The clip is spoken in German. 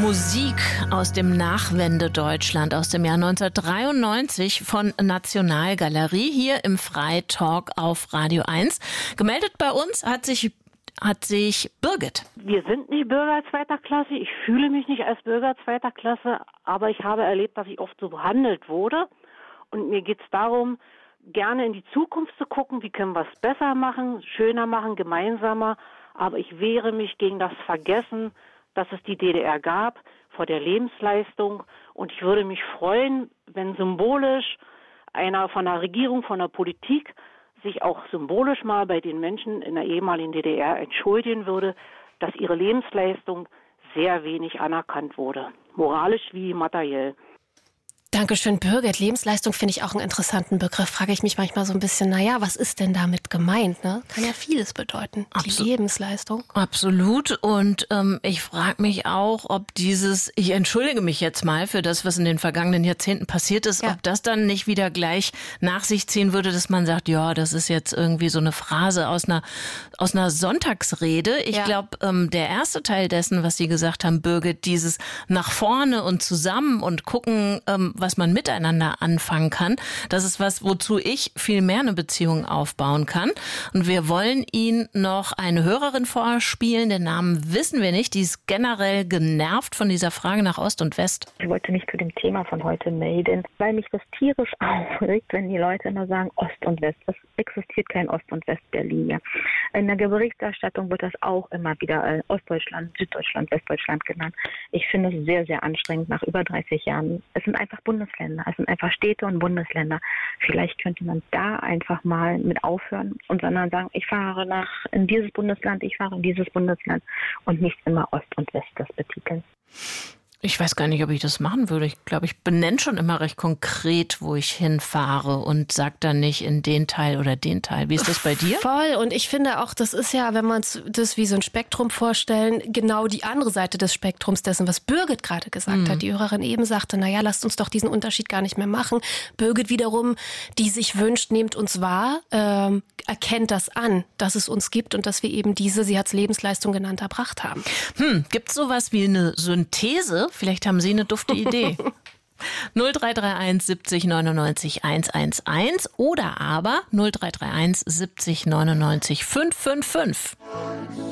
Musik aus dem Nachwende-Deutschland aus dem Jahr 1993 von Nationalgalerie hier im Freitalk auf Radio 1. Gemeldet bei uns hat sich Birgit. Wir sind nicht Bürger zweiter Klasse. Ich fühle mich nicht als Bürger zweiter Klasse, aber ich habe erlebt, dass ich oft so behandelt wurde. Und mir geht es darum, gerne in die Zukunft zu gucken, wie können wir es besser machen, schöner machen, gemeinsamer. Aber ich wehre mich gegen das Vergessen, dass es die DDR gab, vor der Lebensleistung. Und ich würde mich freuen, wenn symbolisch einer von der Regierung, von der Politik sich auch symbolisch mal bei den Menschen in der ehemaligen DDR entschuldigen würde, dass ihre Lebensleistung sehr wenig anerkannt wurde, moralisch wie materiell. Dankeschön, Birgit. Lebensleistung finde ich auch einen interessanten Begriff. Frage ich mich manchmal so ein bisschen, was ist denn damit gemeint? Ne? Kann ja vieles bedeuten, die Lebensleistung. Absolut. Und ich frage mich auch, ob ich entschuldige mich jetzt mal für das, was in den vergangenen Jahrzehnten passiert ist, ob das dann nicht wieder gleich nach sich ziehen würde, dass man sagt, ja, das ist jetzt irgendwie so eine Phrase aus einer Sonntagsrede. Ich glaube, der erste Teil dessen, was Sie gesagt haben, Birgit, dieses nach vorne und zusammen und gucken, was man miteinander anfangen kann. Das ist was, wozu ich viel mehr eine Beziehung aufbauen kann. Und wir wollen Ihnen noch eine Hörerin vorspielen. Den Namen wissen wir nicht. Die ist generell genervt von dieser Frage nach Ost und West. Ich wollte mich zu dem Thema von heute melden, weil mich das tierisch aufregt, wenn die Leute immer sagen Ost und West. Es existiert kein Ost- und West-Berlin mehr. In der Berichterstattung wird das auch immer wieder Ostdeutschland, Süddeutschland, Westdeutschland genannt. Ich finde es sehr, sehr anstrengend nach über 30 Jahren. Es sind einfach Bundesländer, es sind einfach Städte und Bundesländer. Vielleicht könnte man da einfach mal mit aufhören und sondern sagen, ich fahre in dieses Bundesland, ich fahre in dieses Bundesland und nicht immer Ost und West das betiteln. Ich weiß gar nicht, ob ich das machen würde. Ich glaube, ich benenne schon immer recht konkret, wo ich hinfahre und sage dann nicht in den Teil oder den Teil. Wie ist das bei dir? Voll. Und ich finde auch, das ist ja, wenn wir uns das wie so ein Spektrum vorstellen, genau die andere Seite des Spektrums dessen, was Birgit gerade gesagt hat. Die Hörerin eben sagte, lasst uns doch diesen Unterschied gar nicht mehr machen. Birgit wiederum, die sich wünscht, nehmt uns wahr, erkennt das an, dass es uns gibt und dass wir eben sie hat es Lebensleistung genannt, erbracht haben. Gibt es sowas wie eine Synthese? Vielleicht haben Sie eine dufte Idee. 0331 70 99 111 oder aber 0331 70 99 555.